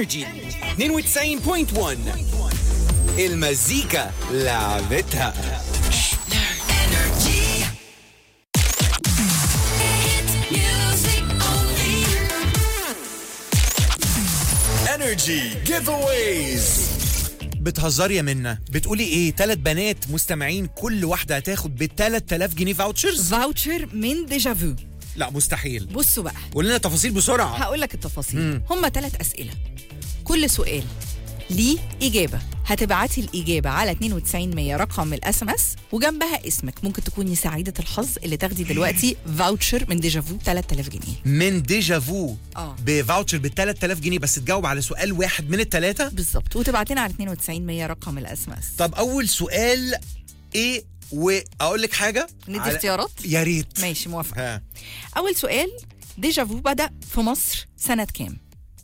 انرجي 92.1 المزيكا لعبتها. انرجي جيف اويز. بتهزري يا منى؟ بتقولي ايه؟ 3 بنات مستمعين كل واحده هتاخد ب 3000 جنيه فاوتشرز؟ فاوتشر من ديجافو. لا مستحيل. بصوا بقى، قول لنا تفاصيل بسرعه. هقول لك التفاصيل. هم 3 أسئلة، كل سؤال ليه إجابة. هتبعتي الإجابة على 9200 رقم الاس ام اس وجنبها اسمك. ممكن تكوني سعيدة الحظ اللي تاخدي دلوقتي فاوتشر من ديجافو 3000 جنيه. من ديجافو بفاوتشر ب 3000 جنيه بس تجاوب على سؤال واحد من الثلاثه بالظبط، وتبعت لنا على 9200 رقم الاس ام اس. طب اول سؤال ايه؟ واقول لك حاجه، ندي اختيارات؟ يا ريت. ماشي، موافقة. أول سؤال، ديجافو بدأ في مصر سنة كام؟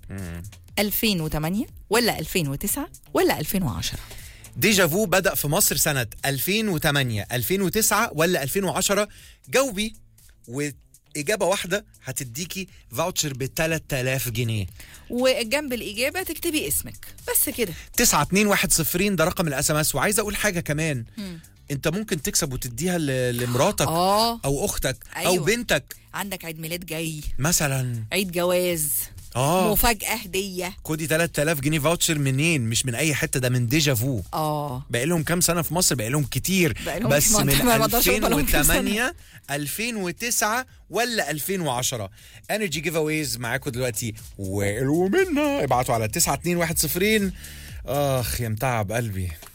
2008 ولا 2009 ولا 2010؟ ديجافو بدأ في مصر سنة 2008 2009 ولا 2010؟ جاوبي، وإجابة واحدة هتديكي فاوتشر ب 3000 جنيه. وجنب الإجابة تكتبي اسمك بس كده. 92110 ده رقم الاس ام اس. وعايز أقول حاجة كمان، انت ممكن تكسب وتديها لمراتك او اختك او بنتك. عندك عيد ميلاد جاي مثلا، عيد جواز، مفاجأة هدية. خدي 3000 جنيه فاوتشر. منين؟ مش من اي حتة، ده من ديجافو. بقى لهم كام سنة في مصر؟ بقى لهم كتير، بس من 2008 2009 ولا 2010. انرجي جيف اويز معاكم دلوقتي، ومنا ابعتوا على 92110. اخ يا متعب قلبي.